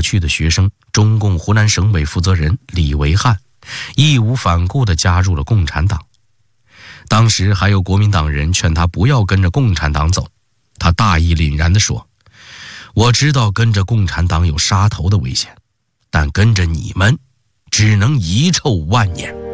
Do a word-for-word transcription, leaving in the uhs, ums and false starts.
过去的学生中共湖南省委负责人李维汉义无反顾地加入了共产党。当时还有国民党人劝他不要跟着共产党走，他大义凛然地说：我知道跟着共产党有杀头的危险，但跟着你们只能遗臭万年。